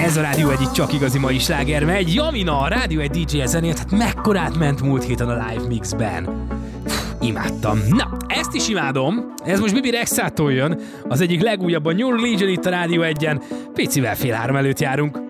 Ez a Rádió Egy csak igazi mai sláger megy. Jamina, a Rádió Egy DJ-je zenélt, hát mekkorát ment múlt héten a Live Mixben. Imádtam. Na, ezt is imádom. Ez most Bibi Rexától jön. Az egyik legújabb a New Religion itt a Rádió Egyen. Picivel 2:30 előtt járunk.